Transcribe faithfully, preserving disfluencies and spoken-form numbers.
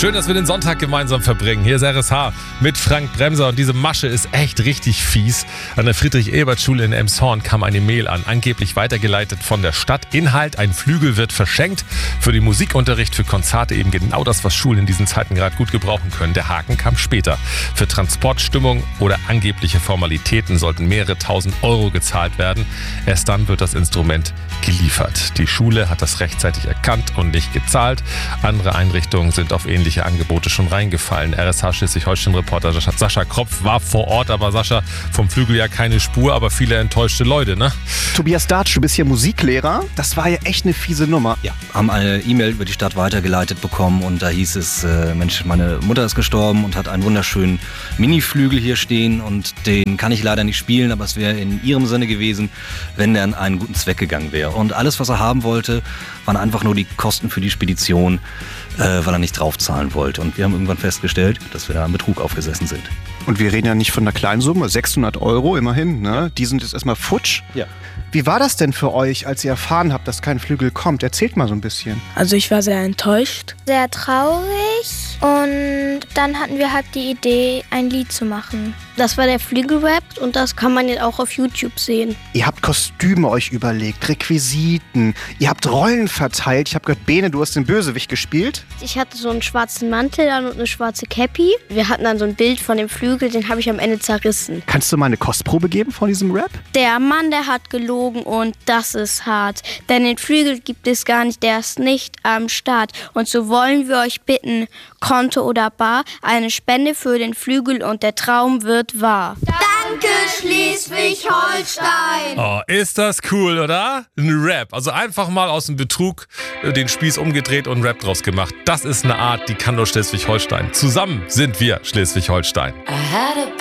Schön, dass wir den Sonntag gemeinsam verbringen. Hier ist R S H mit Frank Bremser und diese Masche ist echt richtig fies. An der Friedrich-Ebert-Schule in Elmshorn kam eine Mail an, angeblich weitergeleitet von der Stadt. Inhalt: ein Flügel wird verschenkt. Für den Musikunterricht, für Konzerte eben genau das, was Schulen in diesen Zeiten gerade gut gebrauchen können. Der Haken kam später. Für Transportstimmung oder angebliche Formalitäten sollten mehrere tausend Euro gezahlt werden. Erst dann wird das Instrument geliefert. Die Schule hat das rechtzeitig erkannt und nicht gezahlt. Andere Einrichtungen sind auf ähnliche Angebote schon reingefallen. R S H Schleswig-Holstein-Reporter Sascha Kropf war vor Ort, aber Sascha, vom Flügel ja keine Spur, aber viele enttäuschte Leute, ne? Tobias Datsch, du bist hier Musiklehrer. Das war ja echt eine fiese Nummer. Ja, haben eine E-Mail über die Stadt weitergeleitet bekommen und da hieß es, äh, Mensch, meine Mutter ist gestorben und hat einen wunderschönen Mini-Flügel hier stehen und den kann ich leider nicht spielen, aber es wäre in ihrem Sinne gewesen, wenn der an einen guten Zweck gegangen wäre. Und alles, was er haben wollte, waren einfach nur die Kosten für die Spedition, äh, weil er nicht draufzahlen wollte. Und wir haben irgendwann festgestellt, dass wir da am Betrug aufgesessen sind. Und wir reden ja nicht von einer kleinen Summe, sechshundert Euro immerhin, ne? Die sind jetzt erstmal futsch. Ja. Wie war das denn für euch, als ihr erfahren habt, dass kein Flügel kommt? Erzählt mal so ein bisschen. Also ich war sehr enttäuscht. Sehr traurig und dann hatten wir halt die Idee, ein Lied zu machen. Das war der Flügelrap und das kann man jetzt auch auf YouTube sehen. Ihr habt Kostüme euch überlegt, Requisiten, ihr habt Rollen verteilt. Ich habe gehört, Bene, du hast den Bösewicht gespielt. Ich hatte so einen schwarzen Mantel an und eine schwarze Cappy. Wir hatten dann so ein Bild von dem Flügel, den habe ich am Ende zerrissen. Kannst du mal eine Kostprobe geben von diesem Rap? Der Mann, der hat gelogen und das ist hart. Denn den Flügel gibt es gar nicht, der ist nicht am Start. Und so wollen wir euch bitten, Konto oder bar, eine Spende für den Flügel und der Traum wird wahr. Danke, Schleswig-Holstein! Oh, ist das cool, oder? Ein Rap. Also einfach mal aus dem Betrug äh, den Spieß umgedreht und einen Rap draus gemacht. Das ist eine Art, die kann nur Schleswig-Holstein. Zusammen sind wir Schleswig-Holstein.